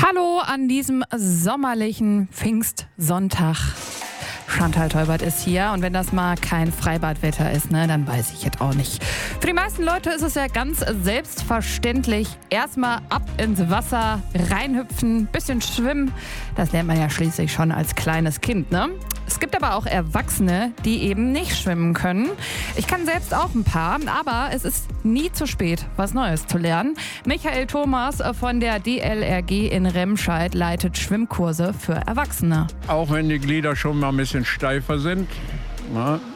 Hallo an diesem sommerlichen Pfingstsonntag. Chantal Teubert ist hier und wenn das mal kein Freibadwetter ist, dann weiß ich jetzt auch nicht. Für die meisten Leute ist es ja ganz selbstverständlich, erstmal ab ins Wasser, reinhüpfen, bisschen schwimmen. Das lernt man ja schließlich schon als kleines Kind, ne? Es gibt aber auch Erwachsene, die eben nicht schwimmen können. Ich kann selbst auch ein paar, aber es ist nie zu spät, was Neues zu lernen. Michael Thomas von der DLRG in Remscheid leitet Schwimmkurse für Erwachsene. Auch wenn die Glieder schon mal ein bisschen steifer sind,